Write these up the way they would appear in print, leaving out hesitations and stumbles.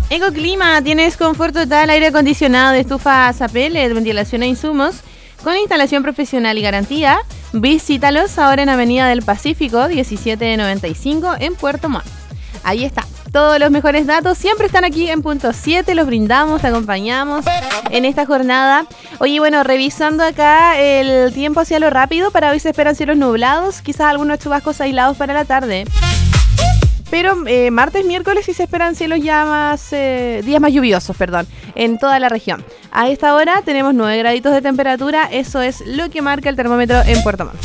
Ecoclima, tienes confort total, aire acondicionado, estufas a pellet, ventilación e insumos, con instalación profesional y garantía. Visítalos ahora en Avenida del Pacífico, 1795, en Puerto Montt. Ahí está. Todos los mejores datos siempre están aquí en Punto 7, los brindamos, te acompañamos en esta jornada. Oye, bueno, revisando acá el tiempo hacia lo rápido, para hoy se esperan cielos nublados, quizás algunos chubascos aislados para la tarde. Pero martes, miércoles sí se esperan cielos ya más, días más lluviosos, en toda la región. A esta hora tenemos 9 graditos de temperatura, eso es lo que marca el termómetro en Puerto Montt.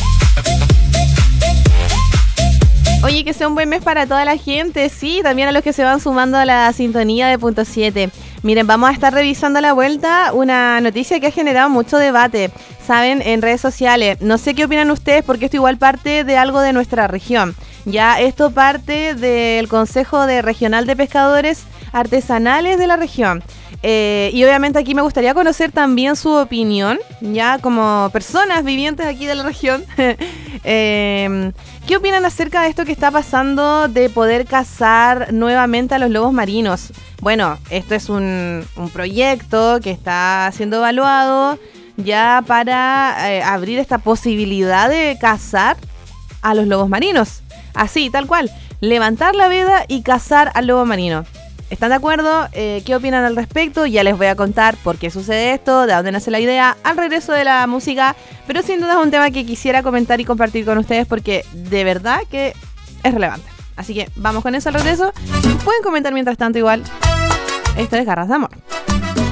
Oye, que sea un buen mes para toda la gente, sí, también a los que se van sumando a la sintonía de Punto 7. Miren, vamos a estar revisando a la vuelta una noticia que ha generado mucho debate, ¿saben? En redes sociales. No sé qué opinan ustedes, porque esto igual parte de algo de nuestra región. Ya esto parte del Consejo Regional de Pescadores Artesanales de la región. Y obviamente aquí me gustaría conocer también su opinión, ya como personas vivientes aquí de la región. ¿Qué opinan acerca de esto que está pasando de poder cazar nuevamente a los lobos marinos? Bueno, esto es un proyecto que está siendo evaluado ya para abrir esta posibilidad de cazar a los lobos marinos. Así, tal cual, levantar la veda y cazar al lobo marino. ¿Están de acuerdo? ¿Qué opinan al respecto? Ya les voy a contar por qué sucede esto, de dónde nace la idea, al regreso de la música, pero sin duda es un tema que quisiera comentar y compartir con ustedes porque de verdad que es relevante. Así que vamos con eso al regreso. Pueden comentar mientras tanto igual. Esto es Garras de Amor.